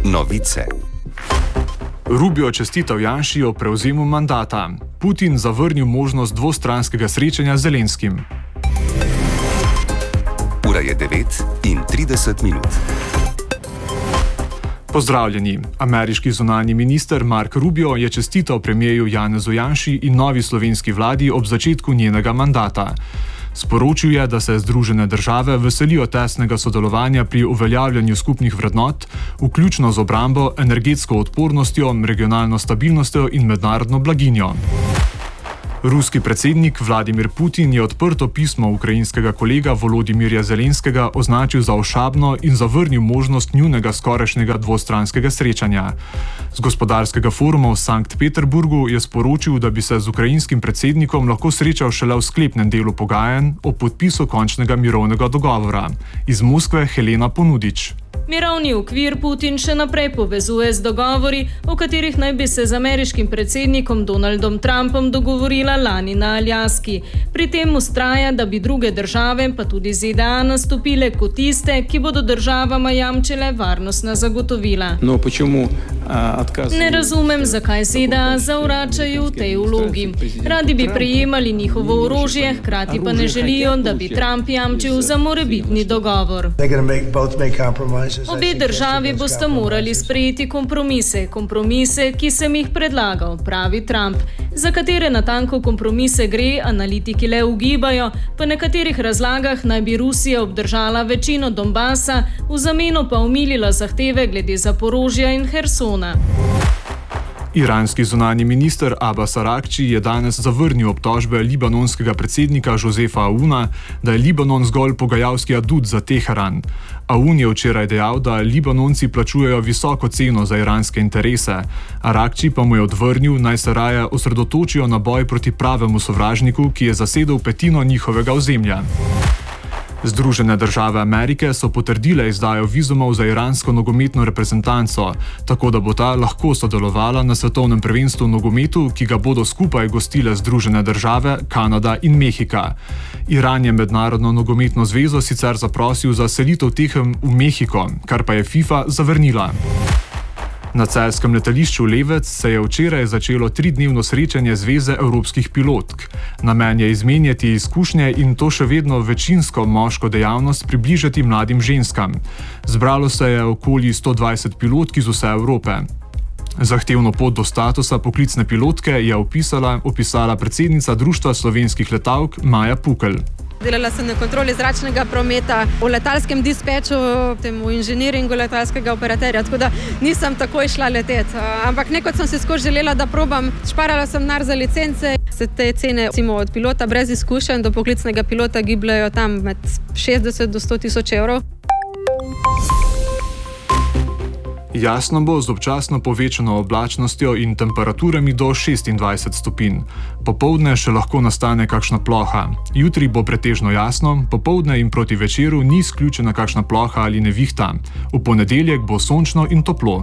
Novice. Rubio čestital Janši o prevzemu mandata. Putin zavrnil možnost dvostranskega srečanja z Zelenskim. Ura je 9:30. Pozdravljeni. Ameriški zunanji minister Mark Rubio je čestital premierju Janezu Janši in novi slovenski vladi ob začetku njenega mandata. Sporočil je, da se Združene države veselijo tesnega sodelovanja pri uveljavljanju skupnih vrednot, vključno z obrambo, energetsko odpornostjo, regionalno stabilnostjo in mednarodno blaginjo. Ruski predsednik Vladimir Putin je odprto pismo ukrajinskega kolega Volodimirja Zelenskega označil za ošabno in zavrnil možnost njunega skorajšnjega dvostranskega srečanja. Z gospodarskega foruma v Sankt Peterburgu je sporočil, da bi se z ukrajinskim predsednikom lahko srečal šele v sklepnem delu pogajanj o podpisu končnega mirovnega dogovora. Iz Moskve Helena Ponudič. Mirovni okvir Putin še naprej povezuje z dogovori, o katerih naj bi se z ameriškim predsednikom Donaldom Trumpom dogovorila lani na Aljaski. Pri tem vztraja, da bi druge države, pa tudi ZDA, nastopile kot tiste, ki bodo državama jamčile varnostna zagotovila. Ne razumem, zakaj ZDA zavračajo v tej vlogi. Radi bi prejemali njihovo orožje, hkrati pa ne želijo, da bi Trump jamčil za morebitni dogovor. Obe državi boste morali sprejeti kompromise, ki sem jih predlagal, pravi Trump. Za katere natanko kompromise gre, analitiki le ugibajo, po nekaterih razlagah naj bi Rusija obdržala večino Donbasa, v zameno pa omilila zahteve glede Zaporožja in Hersona. Iranski zunanji minister Abbas Arakči je danes zavrnil obtožbe libanonskega predsednika Josefa Aouna, da je Libanon zgolj pogajalski adut za Teheran. Aoun je včeraj dejal, da Libanonci plačujejo visoko ceno za iranske interese. Arakči pa mu je odvrnil, naj se raje osredotočijo na boj proti pravemu sovražniku, ki je zasedel petino njihovega ozemlja. Združene države Amerike so potrdile izdajo vizumov za iransko nogometno reprezentanco, tako da bo ta lahko sodelovala na svetovnem prvenstvu v nogometu, ki ga bodo skupaj gostile Združene države, Kanada in Mehika. Iran je Mednarodno nogometno zvezo sicer zaprosil za selitev tekem v Mehiko, kar pa je FIFA zavrnila. Na celjskem letališču Levec se je včeraj začelo 3-dnevno srečanje Zveze evropskih pilotk. Namen je izmenjati izkušnje in to še vedno večinsko moško dejavnost približati mladim ženskam. Zbralo se je okoli 120 pilotk iz vse Evrope. Zahtevno pot do statusa poklicne pilotke je opisala predsednica Društva slovenskih letalk Maja Pukelj. Delala sem na kontroli zračnega prometa, v letalskem dispeču, v inženiringu letalskega operaterja, tako da nisem takoj šla leteti. Ampak nekot sem si skozi želela, da probam. Šparala sem denar za licence. Se te cene od pilota brez izkušenj do poklicnega pilota gibljajo tam med 60 do 100 tisoč evrov. Jasno bo z občasno povečano oblačnostjo in temperaturami do 26 stopinj. Popoldne še lahko nastane kakšna ploha. Jutri bo pretežno jasno, popoldne in proti večeru ni izključena kakšna ploha ali nevihta. V ponedeljek bo sončno in toplo.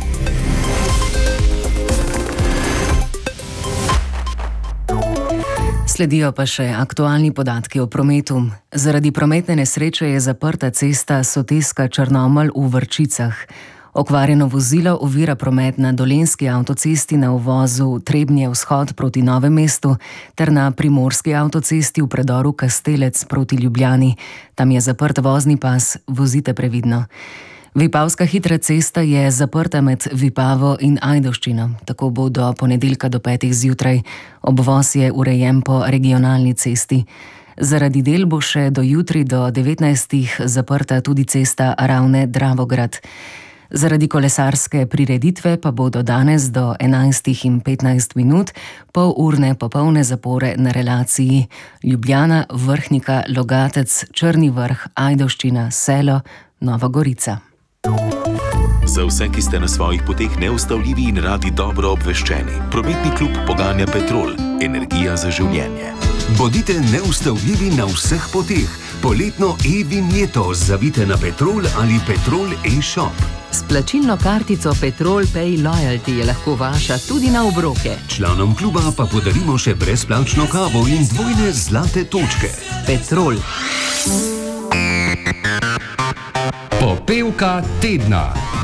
Sledijo pa še aktualni podatki o prometu. Zaradi prometne nesreče je zaprta cesta Soteska-Črnomelj v Vrčicah. Okvarjeno vozilo ovira promet na Dolenjski avtocesti na uvozu Trebnje-Vzhod proti Novem mestu ter na Primorski avtocesti v predoru Kastelec proti Ljubljani. Tam je zaprt vozni pas, vozite previdno. Vipavska hitra cesta je zaprta med Vipavo in Ajdovščino. Tako bo do ponedeljka do 5 zjutraj. Obvoz je urejen po regionalni cesti. Zaradi del bo še do jutri do 19 zaprta tudi cesta Ravne-Dravograd. Zaradi kolesarske prireditve pa bodo danes do 11:15 polurne popolne zapore na relaciji Ljubljana, Vrhnika, Logatec, Črni Vrh, Ajdovščina, Selo, Nova Gorica. Za vse, ki ste na svojih poteh neustavljivi in radi dobro obveščeni, prometni klub poganja Petrol, energija za življenje. Bodite neustavljivi na vseh poteh. Poletno e-vinjeto zavite na Petrol ali Petrol e-shop. S plačilno kartico Petrol Pay Loyalty je lahko vaša tudi na obroke. Članom kluba pa podarimo še brezplačno kavo in dvojne zlate točke. Petrol. Popevka tedna.